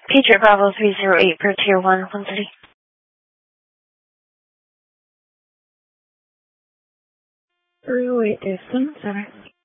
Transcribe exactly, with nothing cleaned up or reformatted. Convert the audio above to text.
Patriot Bravo three zero eight for Tier one, one thirty. three oh eight, Dixon, Center.